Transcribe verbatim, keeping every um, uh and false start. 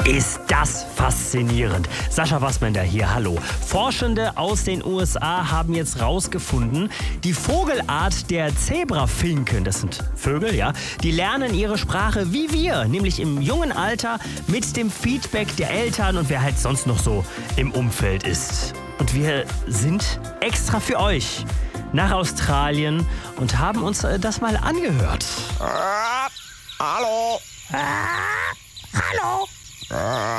Ist das faszinierend. Sascha Wassmender hier, hallo. Forschende aus den U S A haben jetzt rausgefunden, die Vogelart der Zebrafinken, das sind Vögel, ja, die lernen ihre Sprache wie wir, nämlich im jungen Alter mit dem Feedback der Eltern und wer halt sonst noch so im Umfeld ist. Und wir sind extra für euch nach Australien und haben uns äh, das mal angehört. Hallo. Ah, hallo.